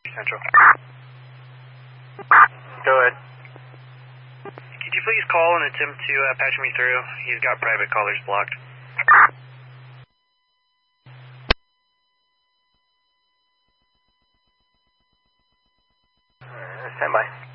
Central. Go ahead. Could you please call and attempt to patch me through? He's got private callers blocked. Stand by.